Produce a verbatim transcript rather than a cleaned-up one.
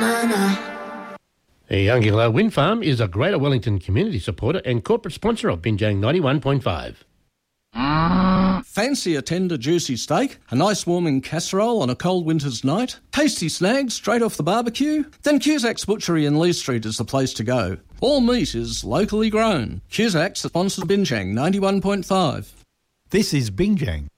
Younginglow Wind Farm is a Greater Wellington community supporter and corporate sponsor of Binjang ninety-one point five. Fancy a tender, juicy steak, a nice warming casserole on a cold winter's night, tasty snags straight off the barbecue? Then Cusack's Butchery in Lee Street is the place to go. All meat is locally grown. Cusack's sponsors Binjang ninety-one point five. This is Binjang.